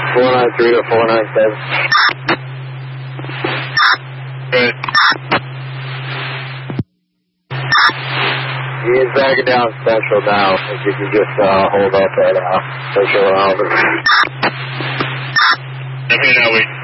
493 to 497. Good. He is backing down Central now. If you can just hold up right now. Make sure we're on. Let me know.